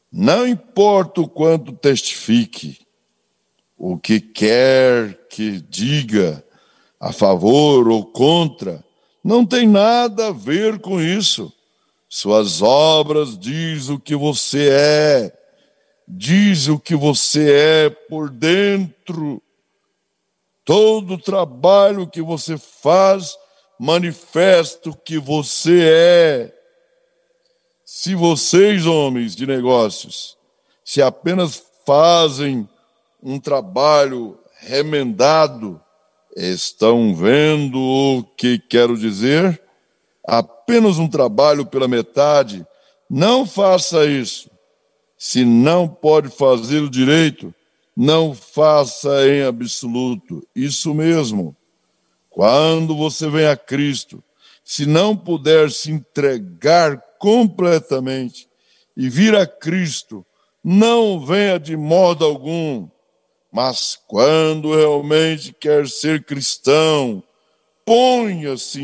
Não importa o quanto testifique, o que quer que diga, a favor ou contra, não tem nada a ver com isso. Suas obras diz o que você é, diz o que você é por dentro. Todo o trabalho que você faz manifesta o que você é. Se vocês, homens de negócios, se apenas fazem um trabalho remendado, estão vendo o que quero dizer? Apenas um trabalho pela metade, não faça isso. Se não pode fazê-lo direito, não faça em absoluto. Isso mesmo. Quando você vem a Cristo, se não puder se entregar completamente e vir a Cristo, não venha de modo algum. Mas quando realmente quer ser cristão, ponha-se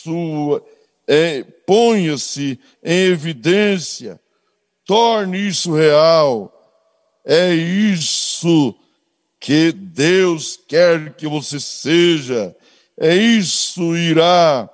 em evidência, torne isso real. É isso que Deus quer que você seja. Isso irá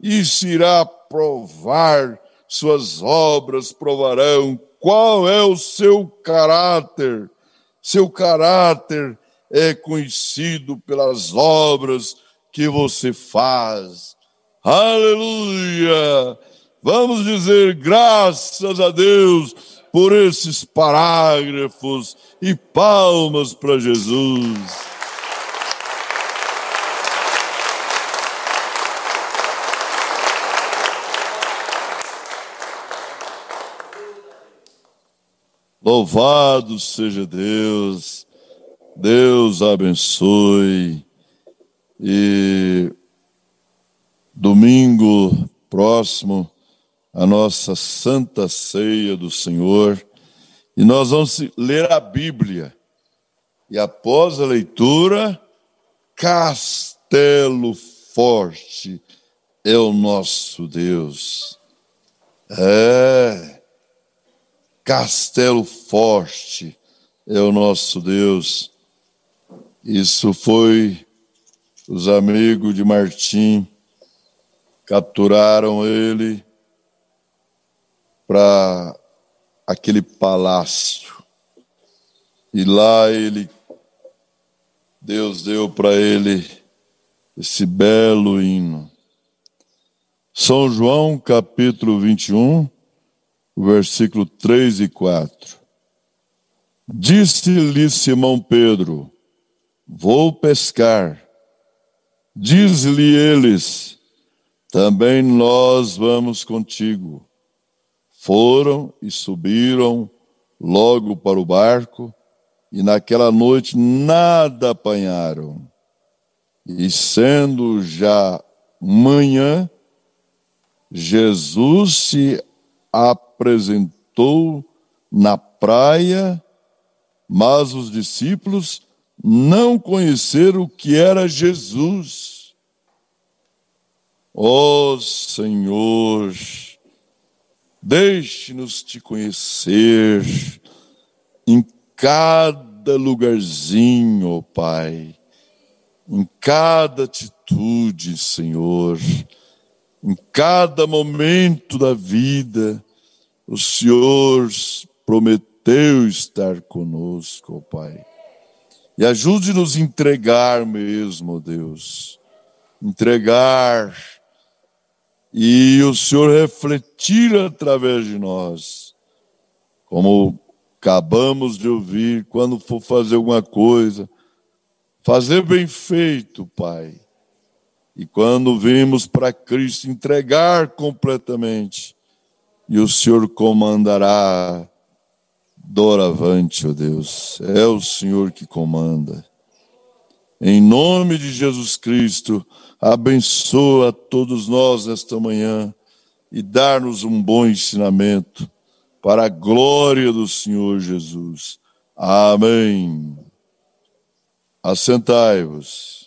provar, suas obras provarão qual é o seu caráter. Seu caráter é conhecido pelas obras que você faz. Aleluia! Vamos dizer graças a Deus por esses parágrafos e palmas para Jesus. Louvado seja Deus, Deus abençoe. E domingo próximo, a nossa Santa Ceia do Senhor, e nós vamos ler a Bíblia. E após a leitura, Castelo Forte é o nosso Deus. Castelo Forte é o nosso Deus. Isso foi os amigos de Martim, capturaram ele para aquele palácio. E lá Deus deu para ele esse belo hino. São João, capítulo 21, versículo 3 e 4. Disse-lhe Simão Pedro: vou pescar. Diz-lhe eles: também nós vamos contigo. Foram e subiram logo para o barco, e naquela noite nada apanharam. E sendo já manhã, Jesus se apresentou na praia, mas os discípulos não conheceram o que era Jesus. Ó Senhor, deixe-nos te conhecer em cada lugarzinho, ó Pai, em cada atitude, Senhor, em cada momento da vida. O Senhor prometeu estar conosco, ó Pai. E ajude-nos a entregar mesmo, Deus. Entregar. E o Senhor refletir através de nós. Como acabamos de ouvir, quando for fazer alguma coisa, fazer bem feito, Pai. E quando vimos para Cristo, entregar completamente. E o Senhor comandará doravante, ó Deus. É o Senhor que comanda. Em nome de Jesus Cristo, abençoa todos nós nesta manhã e dá-nos um bom ensinamento para a glória do Senhor Jesus. Amém. Assentai-vos.